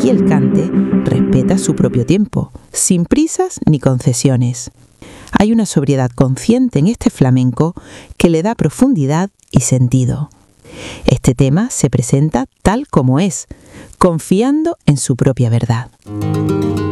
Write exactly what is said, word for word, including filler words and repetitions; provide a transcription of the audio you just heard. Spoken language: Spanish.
y el cante respeta su propio tiempo, sin prisas ni concesiones. Hay una sobriedad consciente en este flamenco que le da profundidad y sentido. Este tema se presenta tal como es, confiando en su propia verdad.